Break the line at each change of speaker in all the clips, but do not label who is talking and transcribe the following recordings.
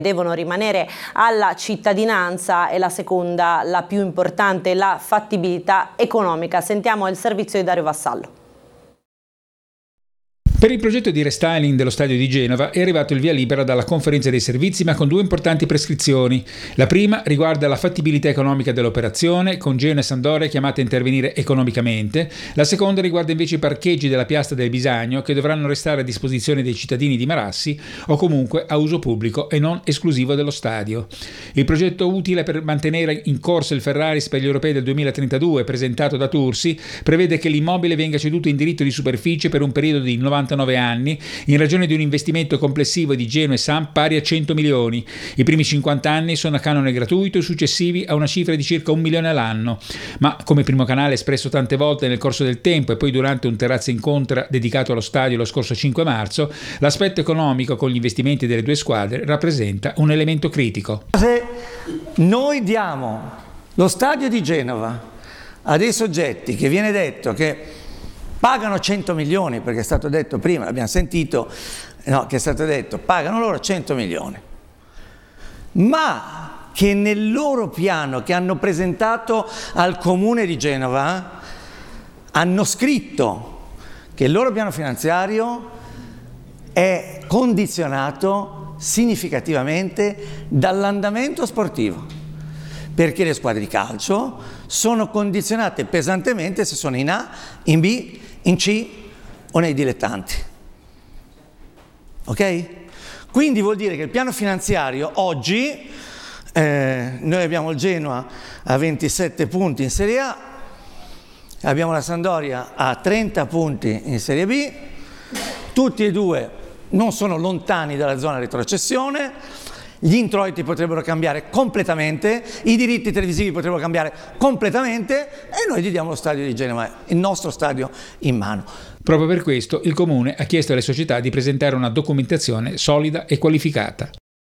devono rimanere alla cittadinanza, e la seconda, la più importante, la fattibilità economica. Sentiamo il servizio di Dario Vassallo.
Per il progetto di restyling dello stadio di Genova è arrivato il via libera dalla conferenza dei servizi, ma con due importanti prescrizioni. La prima riguarda la fattibilità economica dell'operazione, con Genoa e Sampdoria chiamate a intervenire economicamente. La seconda riguarda invece i parcheggi della piazza del Bisagno, che dovranno restare a disposizione dei cittadini di Marassi o comunque a uso pubblico e non esclusivo dello stadio. Il progetto utile per mantenere in corso il Ferraris per gli europei del 2032, presentato da Tursi, prevede che l'immobile venga ceduto in diritto di superficie per un periodo di 99 anni, in ragione di un investimento complessivo di Genoa e Samp pari a 100 milioni. I primi 50 anni sono a canone gratuito e successivi a una cifra di circa 1 milione all'anno. Ma, come Primo Canale ha espresso tante volte nel corso del tempo e poi durante un terrazzo incontro dedicato allo stadio lo scorso 5 marzo, l'aspetto economico con gli investimenti delle due squadre rappresenta un elemento critico.
Se noi diamo lo stadio di Genova a dei soggetti che viene detto che pagano 100 milioni, perché è stato detto prima, abbiamo sentito, no, che è stato detto, pagano loro 100 milioni, ma che nel loro piano che hanno presentato al Comune di Genova hanno scritto che il loro piano finanziario è condizionato significativamente dall'andamento sportivo, perché le squadre di calcio sono condizionate pesantemente se sono in A, in B, in C o nei dilettanti. Ok? Quindi vuol dire che il piano finanziario oggi, noi abbiamo il Genoa a 27 punti in Serie A, abbiamo la Sampdoria a 30 punti in Serie B, tutti e due non sono lontani dalla zona retrocessione. Gli introiti potrebbero cambiare completamente, i diritti televisivi potrebbero cambiare completamente e noi gli diamo lo stadio di Genova, il nostro stadio, in mano.
Proprio per questo il Comune ha chiesto alle società di presentare una documentazione solida e qualificata.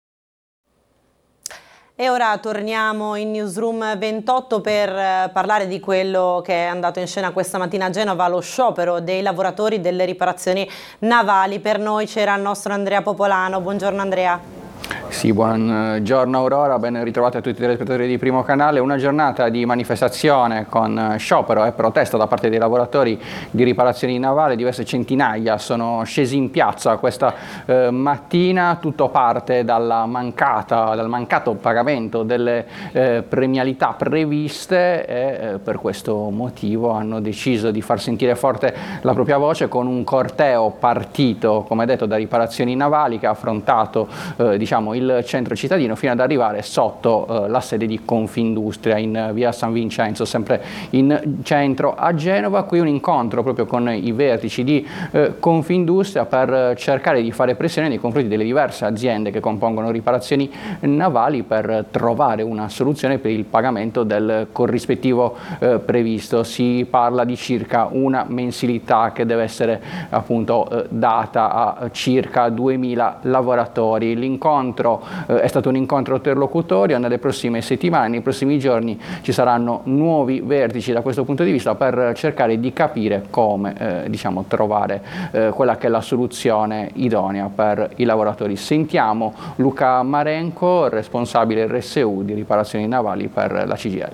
E ora torniamo in Newsroom 28 per parlare di quello che è andato in scena questa mattina a Genova, lo sciopero dei lavoratori delle riparazioni navali. Per noi c'era il nostro Andrea Popolano. Buongiorno Andrea.
Sì, buongiorno Aurora, ben ritrovati a tutti i telespettatori di Primo Canale. Una giornata di manifestazione con sciopero e protesta da parte dei lavoratori di riparazioni navali. Diverse centinaia sono scesi in piazza questa mattina. Tutto parte dal mancato pagamento delle premialità previste e per questo motivo hanno deciso di far sentire forte la propria voce con un corteo partito, come detto, da riparazioni navali, che ha affrontato il centro cittadino fino ad arrivare sotto la sede di Confindustria in via San Vincenzo, sempre in centro a Genova. Qui un incontro proprio con i vertici di Confindustria per cercare di fare pressione nei confronti delle diverse aziende che compongono riparazioni navali per trovare una soluzione per il pagamento del corrispettivo previsto. Si parla di circa una mensilità che deve essere appunto data a circa 2000 lavoratori. L'incontro è stato un incontro interlocutorio. Nelle prossime settimane, nei prossimi giorni ci saranno nuovi vertici da questo punto di vista per cercare di capire come trovare quella che è la soluzione idonea per i lavoratori. Sentiamo Luca Marenco, responsabile RSU di riparazioni navali per la CGIL.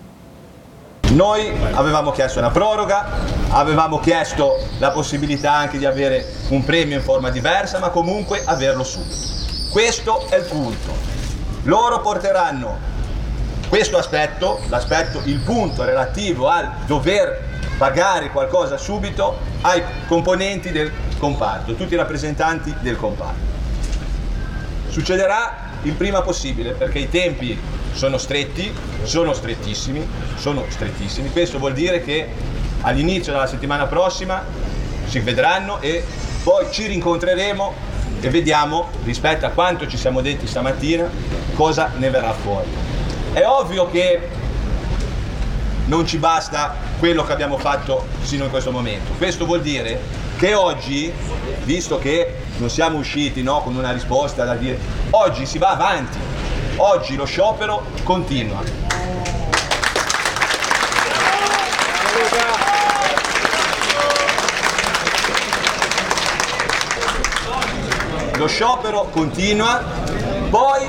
Noi avevamo chiesto una proroga, avevamo chiesto la possibilità anche di avere un premio in forma diversa, ma comunque averlo subito. Questo è il punto. Loro porteranno questo aspetto, il punto relativo al dover pagare qualcosa subito ai componenti del comparto, tutti i rappresentanti del comparto. Succederà il prima possibile perché i tempi sono stretti, sono strettissimi. Questo vuol dire che all'inizio della settimana prossima si vedranno e poi ci rincontreremo e vediamo, rispetto a quanto ci siamo detti stamattina, cosa ne verrà fuori. È ovvio che non ci basta quello che abbiamo fatto sino in questo momento. Questo vuol dire che oggi, visto che non siamo usciti con una risposta da dire, oggi si va avanti, oggi lo sciopero continua. Lo sciopero continua, poi